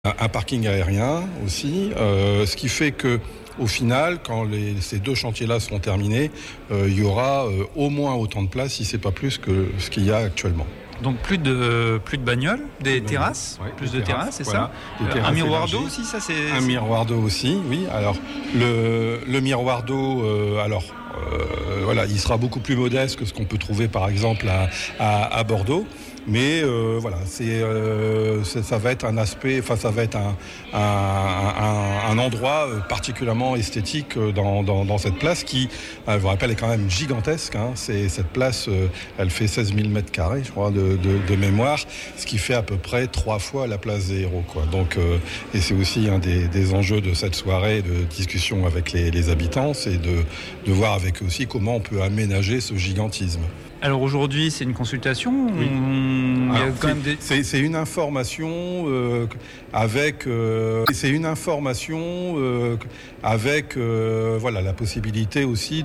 Un parking aérien aussi, ce qui fait que au final, quand ces deux chantiers-là seront terminés, il y aura au moins autant de place, si c'est pas plus que ce qu'il y a actuellement. Donc plus de bagnoles, des terrasses, ouais, plus de terrasses, c'est voilà, ça. Un miroir d'eau aussi, ça c'est. Un miroir d'eau aussi, oui. Alors le miroir d'eau, voilà, il sera beaucoup plus modeste que ce qu'on peut trouver par exemple à Bordeaux. Mais voilà, ça va être un aspect, enfin ça va être un endroit particulièrement esthétique dans cette place qui, je vous rappelle, est quand même gigantesque. Cette place, elle fait 16 000 mètres carrés, je crois, de mémoire, ce qui fait à peu près 3 fois la place des Héros, quoi. Donc, et c'est aussi un des enjeux de cette soirée de discussion avec les habitants, c'est de voir avec eux aussi comment on peut aménager ce gigantisme. Alors aujourd'hui, c'est une consultation. Oui. Il y a quand même c'est une information avec. C'est une information avec voilà la possibilité aussi